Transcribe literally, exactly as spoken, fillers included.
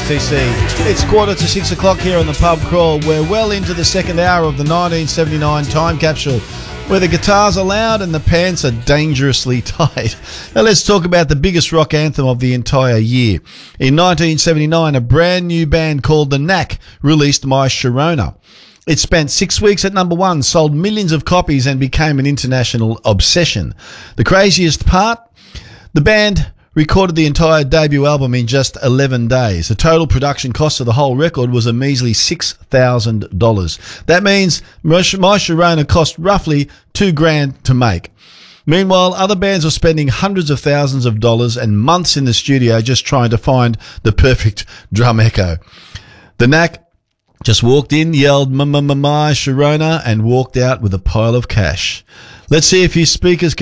T C. It's quarter to six o'clock here on the pub crawl. We're well into the second hour of the nineteen seventy-nine time capsule, where the guitars are loud and the pants are dangerously tight. Now let's talk about the biggest rock anthem of the entire year. In nineteen seventy-nine, a brand new band called The Knack released My Sharona. It spent six weeks at number one, sold millions of copies and became an international obsession. The craziest part? The band recorded the entire debut album in just eleven days. The total production cost of the whole record was a measly six thousand dollars. That means My Sharona cost roughly two grand to make. Meanwhile, other bands were spending hundreds of thousands of dollars and months in the studio just trying to find the perfect drum echo. The Knack just walked in, yelled "My Sharona" and walked out with a pile of cash. Let's see if his speakers can